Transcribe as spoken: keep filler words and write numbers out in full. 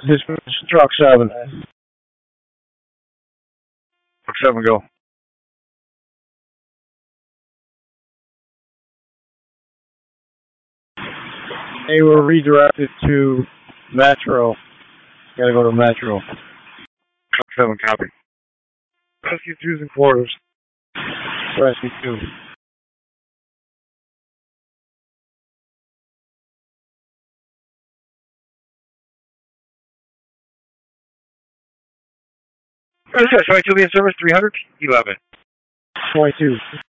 This truck seven. Truck seven, go. They were redirected to Metro. Gotta go to Metro. Truck seven, copy. Rescue two's in quarters. Rescue two. twenty-two, be in service, three hundred, eleven. twenty-two.